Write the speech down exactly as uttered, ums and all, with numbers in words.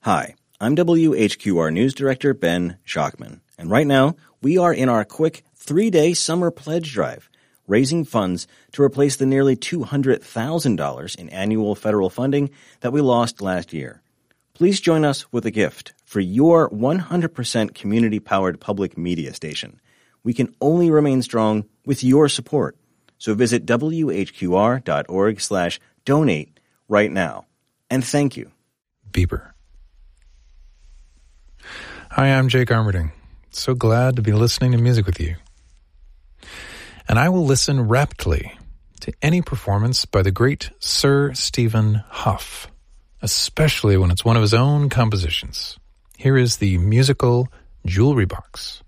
Hi, I'm W H Q R News Director Ben Schachman, and right now we are in our quick three-day summer pledge drive, raising funds to replace the nearly two hundred thousand dollars in annual federal funding that we lost last year. Please join us with a gift for your one hundred percent community-powered public media station. We can only remain strong with your support. So visit W H Q R dot org slash donate right now. And thank you. Beeper. Hi, I'm Jake Armerding. So glad to be listening to music with you. And I will listen raptly to any performance by the great Sir Stephen Hough, especially when it's one of his own compositions. Here is the musical Jewelry Box.